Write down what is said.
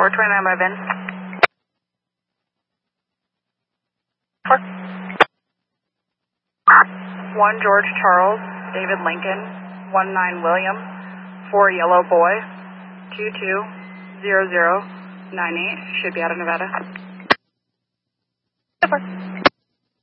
429 by Vin. 4. 1 George Charles, David Lincoln, 19 William, 4 Yellow Boy, 220098, should be out of Nevada. 4.